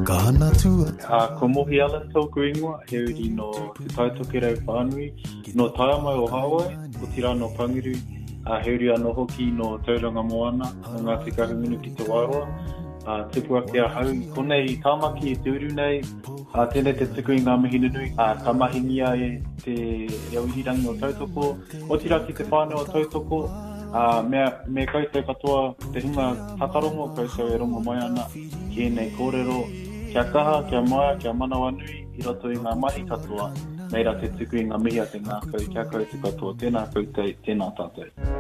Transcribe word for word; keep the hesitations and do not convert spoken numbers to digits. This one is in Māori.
Kahana tua. A ko mohi ala tauku ingoa, he uri no te taitoke rau whānui, no taia mai o Hawaii, o tira no Pangiru, a he uri anō hoki no Tauranga Moana, o ngā te kahungunu ki te Wāroa, a tipu ake a hau, konei tāmaki e te uru nei, a tēnei te tuku i ngā mihi nunui, a ka mahingia e te rauhirangi o tautoko, o tira ki te whānau o tautoko, a me me koutou katoa te hunga takarongo koutou e rongo mai ana ki nei kōrero kia kaha, kia maia, kia manawa nui i roto i ngā mahi katoa, neira te tuku i ngā mihi a te ngākau, kia koutou katoa, tēnā koutou, tēnā tātou.